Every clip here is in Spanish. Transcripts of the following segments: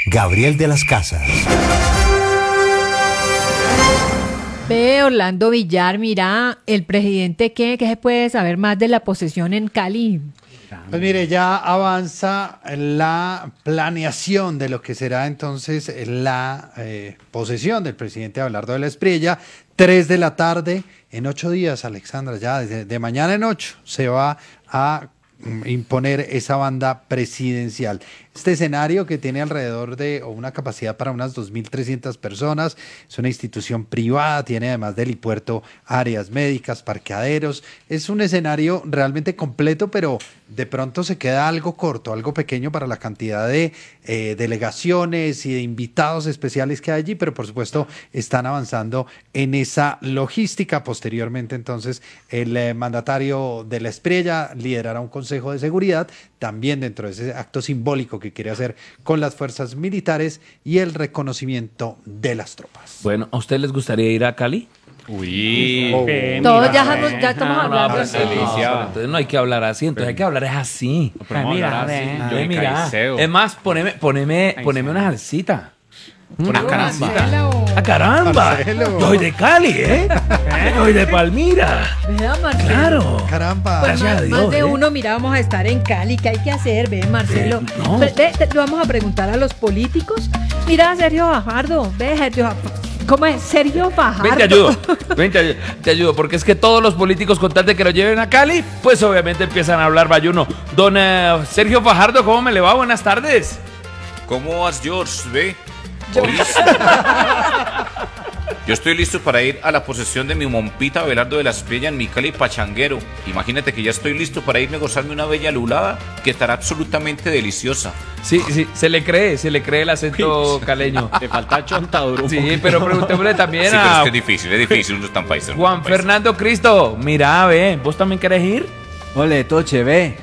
Gabriel de las Casas. Ve, Orlando Villar, mira, el presidente, ¿qué se puede saber más de la posesión en Cali? Pues mire, ya avanza la planeación de lo que será entonces la posesión del presidente Abelardo de la Espriella. 3 de la tarde, en 8 días, Alexandra, ya de mañana en 8 se va a imponer esa banda presidencial. Este escenario, que tiene alrededor de una capacidad para unas 2.300 personas, es una institución privada, tiene además de helipuerto áreas médicas, parqueaderos, es un escenario realmente completo, pero de pronto se queda algo corto, algo pequeño para la cantidad de delegaciones y de invitados especiales que hay allí, pero por supuesto están avanzando en esa logística. Posteriormente, entonces, el mandatario de la Espriella liderará un consejo de seguridad, también dentro de ese acto simbólico que quiere hacer con las fuerzas militares y el reconocimiento de las tropas. Bueno, ¿a ustedes les gustaría ir a Cali? Uy, Todos ya estamos hablando pues, así. entonces no hay que hablar así, entonces hay que hablar es así. mira, Yo de mira. Caicedo. Es más, poneme una salsita. Una carambita. ¡Ah, caramba! Marcelo. Yo soy de Cali, ¿eh? Yo soy de Palmira. Vea, Marcelo. Claro. Caramba. Pues Gracias a más Dios, de uno, mira, vamos a estar en Cali, ¿qué hay que hacer? Ve, Marcelo. No. Lo vamos a preguntar a los políticos. Mira, Sergio Fajardo, ve, ¿cómo es? Sergio Fajardo. Ven, te ayudo, porque es que todos los políticos, con tal de que lo lleven a Cali, pues obviamente empiezan a hablar bayuno. Don Sergio Fajardo, ¿cómo me le va? Buenas tardes. ¿Cómo vas, George? ¿Ve? Yo estoy listo para ir a la posesión de mi mompita Abelardo de la Espriella en mi Cali pachanguero. Imagínate que ya estoy listo para irme a gozarme una bella lulada que estará absolutamente deliciosa. Sí, se le cree el acento caleño. Te falta chontaduro. Sí, pero preguntémosle también Sí, pero es a que es difícil, uno es tan paisa. Juan Fernando Cristo. Mira, ve, ¿vos también querés ir? Ole, Toche, ve.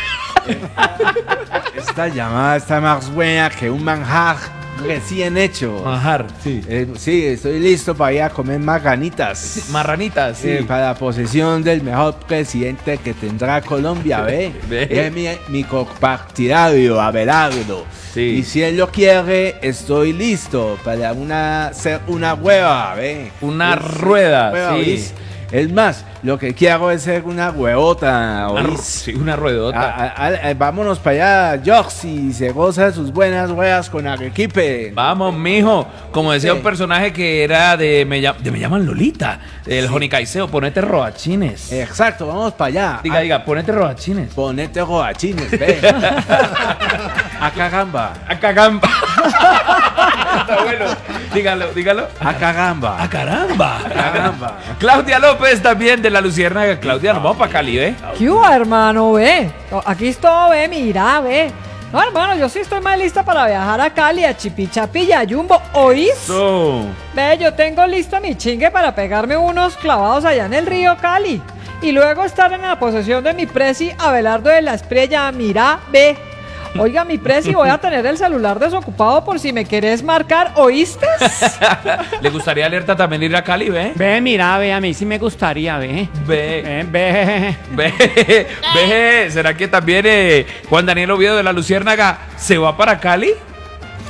Esta llamada está más buena que un manjar recién hecho. Manjar, sí. Sí, estoy listo para ir a comer marganitas. Marranitas, sí. Para la posesión del mejor presidente que tendrá Colombia, ve. Ve. Es mi compartidario, Abelardo. Sí. Y si él lo quiere, estoy listo para hacer una hueva, ve. Una rueda, sí. ¿oís? Es más, lo que quiero es ser una huevota, ¿oís? Sí, una ruedota. Vámonos para allá, Joxy, se goza de sus buenas huevas con Arequipe. Vamos, mijo. Como decía Sí. un personaje que era de Me llaman Lolita, el Joni Caicedo, ponete roachines. Exacto, vamos para allá. Diga, ponete roachines. Ponete roachines, ve. A cagamba. A cagamba. Está bueno. Dígalo. A cagamba. ¡A caramba! Caramba. Claudia López también de la Luciérnaga. Claudia, nos vamos para Cali, ¿eh? ¿Qué hubo, hermano? Ve. Aquí estoy, ve, mira, ve. No, hermano, yo sí estoy más lista para viajar a Cali, a Chipichapi y a Jumbo. ¿Oís? Ve, yo tengo lista mi chingue para pegarme unos clavados allá en el río Cali. Y luego estar en la posesión de mi presi Abelardo de la Espriella. Mira, ve. Oiga, mi presi, voy a tener el celular desocupado por si me querés marcar, ¿oíste? ¿Le gustaría alerta también ir a Cali, ve? Ve, mira, ve, a mí sí me gustaría, ve. Ve. ¿Será que también Juan Daniel Oviedo de la Luciérnaga se va para Cali?